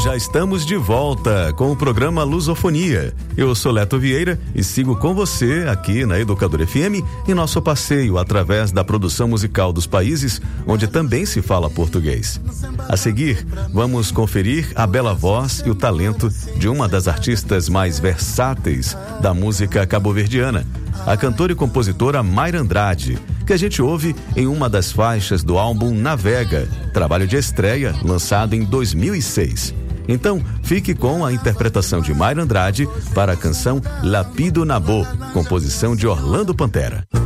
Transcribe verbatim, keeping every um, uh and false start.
Já estamos de volta com o programa Lusofonia. Eu sou Leto Vieira e sigo com você aqui na Educadora F M em nosso passeio através da produção musical dos países onde também se fala português. A seguir, vamos conferir a bela voz e o talento de uma das artistas mais versáteis da música cabo-verdiana, a cantora e compositora Mayra Andrade, que a gente ouve em uma das faixas do álbum Navega, trabalho de estreia lançado em dois mil e seis. Então, fique com a interpretação de Mayra Andrade para a canção Lapido Nabô, composição de Orlando Pantera.